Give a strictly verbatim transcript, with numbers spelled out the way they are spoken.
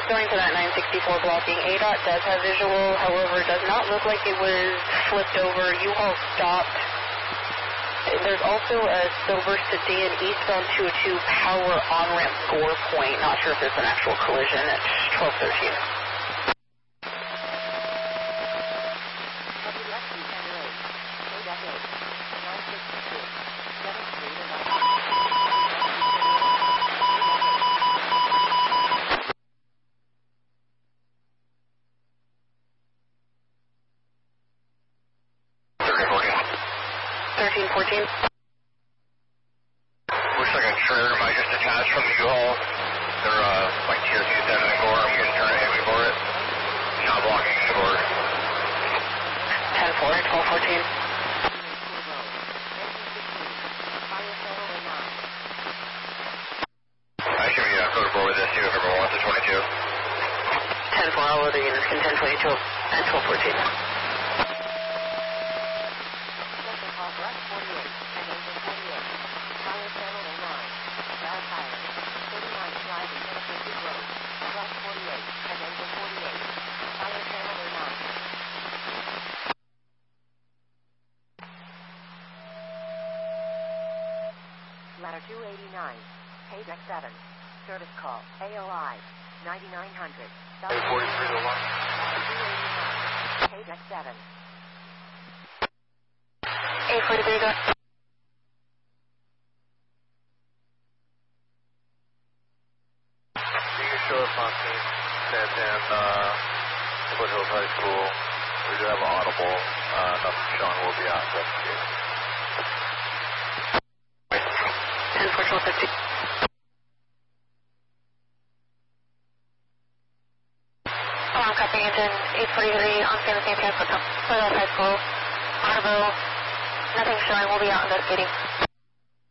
Going to that nine sixty-four blocking. A DOT does have visual, however, it does not look like it was flipped over. U-Haul stopped. There's also a silver sedan eastbound two oh two power on-ramp Gore Point. Not sure if there's an actual collision at twelve thirteen. thirteen fourteen. Looks like a trailer might just detach from the U-Haul. They're uh, like T O two seven and Gore. I'm getting turned heavy for it. Not blocking the Gore. ten four, twelve fourteen. I should be uh, code four with this too if everyone wants a twenty-two. ten four, all other units can ten twenty-two and twelve fourteen. Ladder two eighty-nine, Page X seven, service call, A O I, ninety-nine hundred. eight forty-three to one. Ladder two eighty-nine, Page X seven. eight forty-three, go. You can show us on scene, Santan, uh, Foothills High School. We do have an audible. Uh, nothing shown. We'll be out investigating. ten four, twelve fifty. Oh, I'm copying engine eight forty-three on San Santiago, Foothills High School. Audible. Nothing showing. We'll be out investigating.